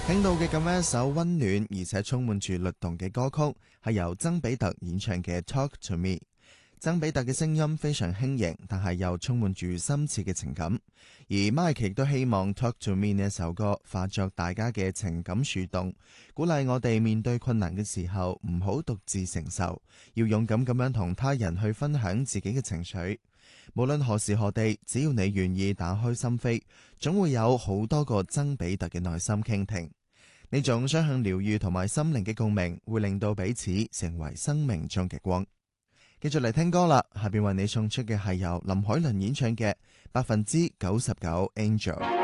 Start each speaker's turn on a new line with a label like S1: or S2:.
S1: 聽到嘅咁樣一首溫暖而且充滿住律動嘅歌曲，係由曾比特演唱嘅《Talk to Me》。曾比特嘅聲音非常輕盈，但係又充滿住深切嘅情感。而 Mike 亦都希望《Talk to Me》呢一首歌化作大家嘅情感樹洞，鼓勵我哋面對困難嘅時候唔好獨自承受，要勇敢咁樣同他人去分享自己嘅情緒。無論何時何地，只要你願意打開心扉，總會有好多個曾比特嘅內心傾聽。呢種雙向療癒同埋心靈嘅共鳴，會令到彼此成為生命中嘅光。繼續嚟聽歌啦，下邊為你送出嘅係由林海倫演唱嘅99%Angel。